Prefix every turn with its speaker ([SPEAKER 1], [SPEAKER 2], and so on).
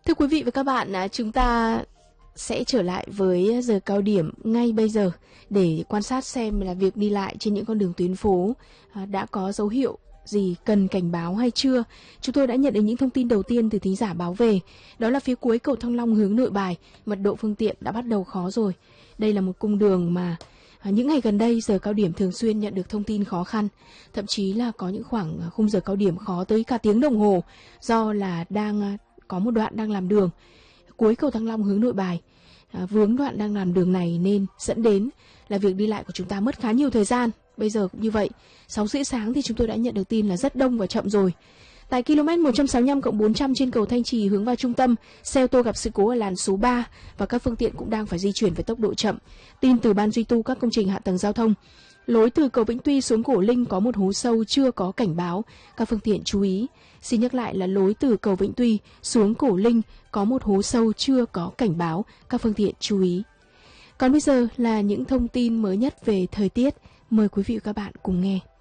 [SPEAKER 1] Thưa quý vị và các bạn, chúng ta sẽ trở lại với giờ cao điểm ngay bây giờ để quan sát xem là việc đi lại trên những con đường tuyến phố đã có dấu hiệu gì cần cảnh báo hay chưa. Chúng tôi đã nhận được những thông tin đầu tiên từ thính giả báo về. Đó là phía cuối cầu Thăng Long hướng Nội Bài, mật độ phương tiện đã bắt đầu khó rồi. Đây là một cung đường mà những ngày gần đây giờ cao điểm thường xuyên nhận được thông tin khó khăn. Thậm chí là có những khoảng khung giờ cao điểm khó tới cả tiếng đồng hồ do là có một đoạn đang làm đường cuối cầu Thăng Long hướng Nội Bài, vướng đoạn đang làm đường này nên dẫn đến là việc đi lại của chúng ta mất khá nhiều thời gian. Bây giờ cũng như vậy, 6:30 sáng thì chúng tôi đã nhận được tin là rất đông và chậm rồi. Tại km 165+400 trên cầu Thanh Trì hướng vào trung tâm, xe ô tô gặp sự cố ở làn số 3 và các phương tiện cũng đang phải di chuyển với tốc độ chậm. Tin từ Ban duy tu các công trình hạ tầng giao thông. Lối từ cầu Vĩnh Tuy xuống Cổ Linh có một hố sâu chưa có cảnh báo, các phương tiện chú ý. Xin nhắc lại là lối từ cầu Vĩnh Tuy xuống Cổ Linh có một hố sâu chưa có cảnh báo, các phương tiện chú ý. Còn bây giờ là những thông tin mới nhất về thời tiết. Mời quý vị và các bạn cùng nghe.